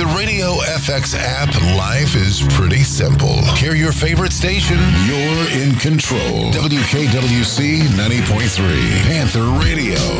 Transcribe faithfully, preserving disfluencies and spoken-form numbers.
the Radio F X app, life is pretty simple. Hear your favorite station. You're in control. W K W C ninety point three, Panther Radio.